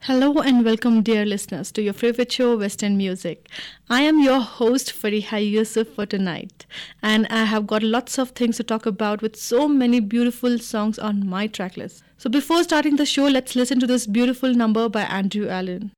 Hello and welcome, dear listeners, to your favorite show, Western Music. I am your host, Fariha Yusuf, for tonight, and I have got lots of things to talk about with so many beautiful songs on my tracklist. So, before starting the show, let's listen to this beautiful number by Andrew Allen.